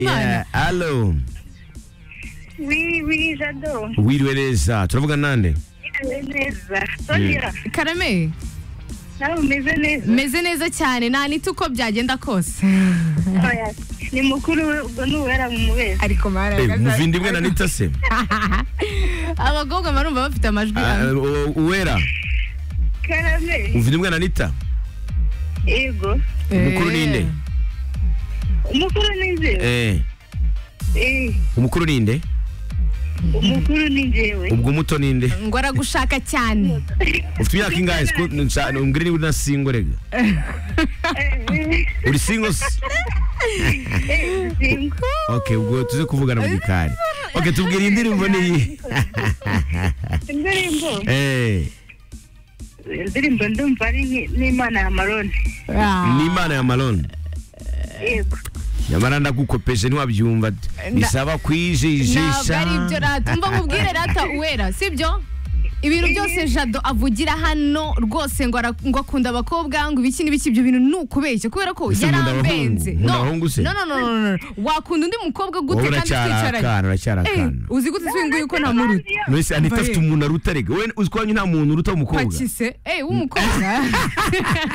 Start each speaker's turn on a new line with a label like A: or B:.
A: Yeah, hello.
B: Oui, j'adore.
A: Wiriwe neza. Turavuga nande?
B: Neza. Sonia,
C: Karame
B: nawe umeze neza?
C: meze neza cyane nta uko byagenda kose
B: Oya, ni mukuru we ubwo nuwera mu mubezi.
C: ariko
A: Muvindimwe na Nita se.
C: abakobwa barumva bafite amajwi
A: Uwera.
B: Karame.
A: Muvindimwe na Nita.
B: Yego.
A: Umukuru ninde?
B: Umukuru ni njyewe.
A: Umukuru ninde?
B: Umukuru ni njyewe.
A: Ubwo umuto ninde?
C: ngo aragushaka cyane
A: Ufite imyaka ingahe? Umbwire niba uri single rega. Uri single se? Okay, ubwo tuze kuvugana mu gikari. Okay, tubwire indirimbo niyi.
B: Indirimbo ndumva ari n'Imana ya Marone.
A: N'Imana ya Marone.
B: Yego.
A: Nyamara ndagukopeje ntiwabyumva bisaba kwijijisha.
C: ntabwo ari ibyo rata umva mubwire rata Uwera sibyo ibintu byose Jado avugira hano rwose ngo akunda abakobwa ngo ibiki n'ibiki ibyo bintu nukubeshye kubera ko yarambenze no wakunda undi mukobwa gute kandi twicaranye
A: uracyara
C: uzi gute swinguye ko nta muruta
A: Nese Anita afite umuntu arutarega we uzi ko nta muntu uruta umukobwa
C: pakise w'umukobwa